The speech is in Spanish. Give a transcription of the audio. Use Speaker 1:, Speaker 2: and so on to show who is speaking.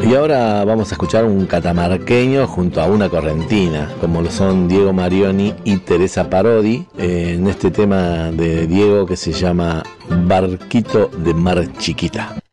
Speaker 1: Y ahora vamos a escuchar un catamarqueño junto a una correntina, como lo son Diego Marioni y Teresa Parodi, en este tema de Diego que se llama Barquito de Mar Chiquita.